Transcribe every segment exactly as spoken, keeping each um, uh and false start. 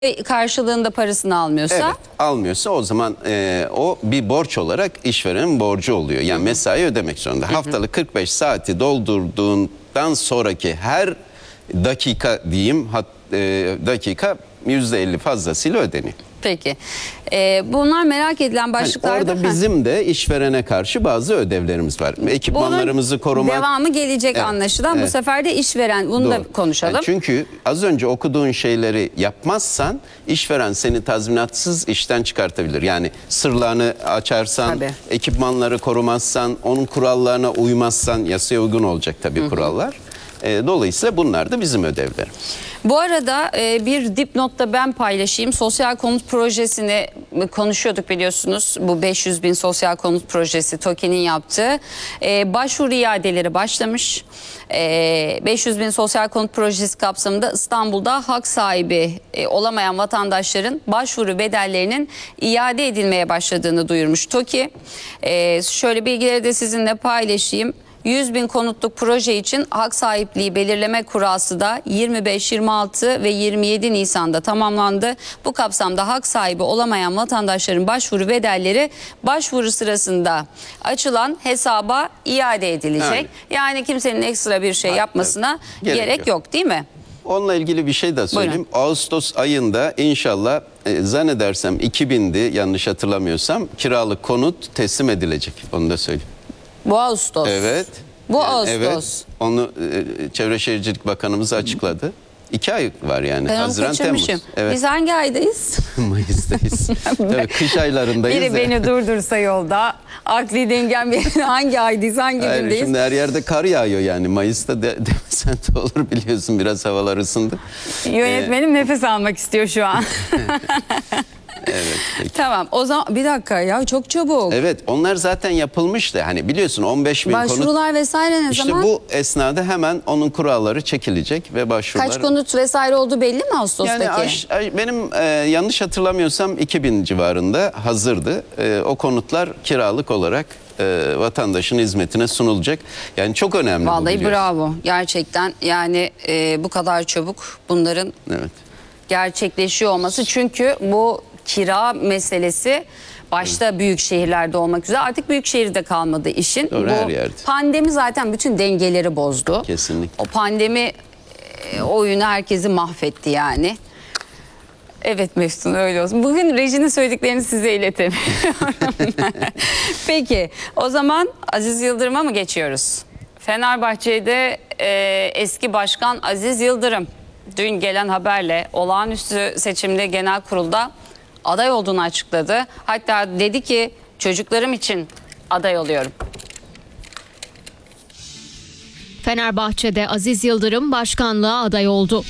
karşılığında parasını almıyorsa? Evet, almıyorsa o zaman e, o bir borç olarak işverenin borcu oluyor. Yani mesai ödemek zorunda. Hı hı. Haftalık kırk beş saati doldurduğundan sonraki her dakika diyeyim hat, e, dakika yüzde elli fazlasıyla ödeniyor. Peki. Ee, bunlar merak edilen başlıklar. Yani orada bizim de işverene karşı bazı ödevlerimiz var. Ekipmanlarımızı Bunun korumak. devamı gelecek, evet, anlaşılan. Evet. Bu sefer de işveren. Bunu Doğru. da konuşalım. Yani çünkü az önce okuduğun şeyleri yapmazsan işveren seni tazminatsız işten çıkartabilir. Yani sırlarını açarsan, tabii, ekipmanları korumazsan, onun kurallarına uymazsan, yasaya uygun olacak tabii, hı hı, kurallar. E, dolayısıyla bunlar da bizim ödevlerimiz. Bu arada e, bir dipnotta ben paylaşayım. Sosyal konut projesini konuşuyorduk biliyorsunuz. Bu beş yüz bin sosyal konut projesi TOKİ'nin yaptığı. E, başvuru iadeleri başlamış. E, beş yüz bin sosyal konut projesi kapsamında İstanbul'da hak sahibi e, olamayan vatandaşların başvuru bedellerinin iade edilmeye başladığını duyurmuş TOKİ. E, şöyle bilgileri de sizinle paylaşayım. yüz bin konutluk proje için hak sahipliği belirleme kurası da yirmi beş, yirmi altı ve yirmi yedi Nisan'da tamamlandı. Bu kapsamda hak sahibi olamayan vatandaşların başvuru bedelleri başvuru sırasında açılan hesaba iade edilecek. Yani, yani kimsenin ekstra bir şey yapmasına gerek, gerek yok. yok değil mi? Onunla ilgili bir şey de söyleyeyim. Buyurun. Ağustos ayında inşallah e, zannedersem iki bindi, yanlış hatırlamıyorsam, kiralık konut teslim edilecek. Onu da söyleyeyim. Bu Ağustos. Evet. Bu yani Ağustos. Evet. Onu e, Çevre Şehircilik Bakanımız açıkladı. İki ay var yani. Ben Haziran, Temmuz. Evet. Biz hangi aydayız? Mayıs'tayız. Evet, kış aylarındayız. Biri beni durdursa yolda. Akli dengem hangi aydayız, hangi Hayır, gündeyiz? Şimdi her yerde kar yağıyor yani. Mayıs'ta de, demesen de olur, biliyorsun, biraz havalar ısındı. Yönetmenim ee, nefes almak istiyor şu an. Evet. Peki. Tamam, o zaman bir dakika ya, çok çabuk. Evet, onlar zaten yapılmıştı. Hani biliyorsun on beş bin konut. Başvurular vesaire ne işte zaman? İşte bu esnada hemen onun kuralları çekilecek ve başvurular. Kaç konut vesaire oldu belli mi Ağustos'taki? Yani aş, benim e, yanlış hatırlamıyorsam iki bin civarında hazırdı. E, o konutlar kiralık olarak e, vatandaşın hizmetine sunulacak. Yani çok önemli. Vallahi bravo. Gerçekten yani e, bu kadar çabuk bunların, evet, gerçekleşiyor olması. Çünkü bu kira meselesi başta, evet, büyük şehirlerde olmak üzere artık büyük şehirde kalmadı işin. Doğru, bu her yerde. Pandemi zaten bütün dengeleri bozdu. Kesinlikle. O pandemi e, oyunu herkesi mahvetti yani. Evet Meftun, öyle olsun. Bugün rejinin söylediklerini size iletemiyorum. Peki o zaman Aziz Yıldırım'a mı geçiyoruz? Fenerbahçe'de e, eski başkan Aziz Yıldırım dün gelen haberle olağanüstü seçimde genel kurulda aday olduğunu açıkladı. Hatta dedi ki çocuklarım için aday oluyorum. Fenerbahçe'de Aziz Yıldırım başkanlığa aday oldu.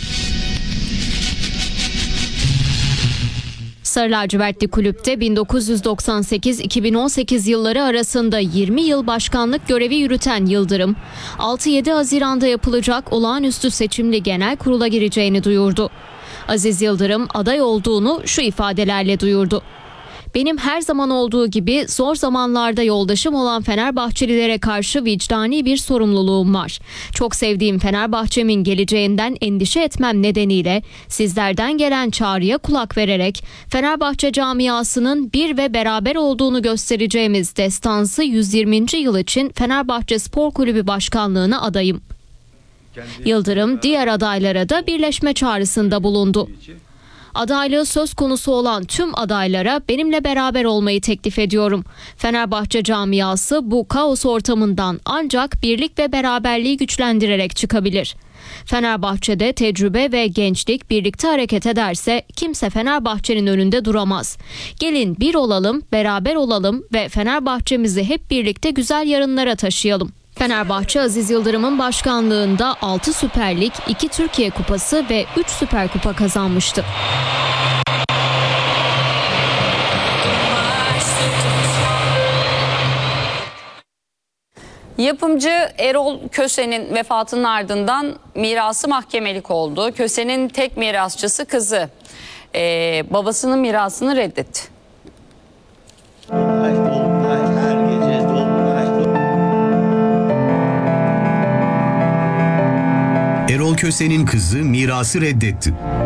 Sarı lacivertli kulüpte bin dokuz yüz doksan sekiz iki bin on sekiz yılları arasında yirmi yıl başkanlık görevi yürüten Yıldırım, altı yedi Haziran'da yapılacak olağanüstü seçimli genel kurula gireceğini duyurdu. Aziz Yıldırım aday olduğunu şu ifadelerle duyurdu. Benim her zaman olduğu gibi zor zamanlarda yoldaşım olan Fenerbahçelilere karşı vicdani bir sorumluluğum var. Çok sevdiğim Fenerbahçe'min geleceğinden endişe etmem nedeniyle sizlerden gelen çağrıya kulak vererek Fenerbahçe camiasının bir ve beraber olduğunu göstereceğimiz destansı yüz yirminci yıl için Fenerbahçe Spor Kulübü Başkanlığı'na adayım. Yıldırım diğer adaylara da birleşme çağrısında bulundu. Adaylığı söz konusu olan tüm adaylara benimle beraber olmayı teklif ediyorum. Fenerbahçe camiası bu kaos ortamından ancak birlik ve beraberliği güçlendirerek çıkabilir. Fenerbahçe'de tecrübe ve gençlik birlikte hareket ederse kimse Fenerbahçe'nin önünde duramaz. Gelin bir olalım, beraber olalım ve Fenerbahçe'mizi hep birlikte güzel yarınlara taşıyalım. Fenerbahçe Aziz Yıldırım'ın başkanlığında altı Süper Lig, iki Türkiye Kupası ve üç Süper Kupa kazanmıştı. Yapımcı Erol Köse'nin vefatının ardından mirası mahkemelik oldu. Köse'nin tek mirasçısı kızı ee, babasının mirasını reddetti. Erol Köse'nin kızı mirası reddetti.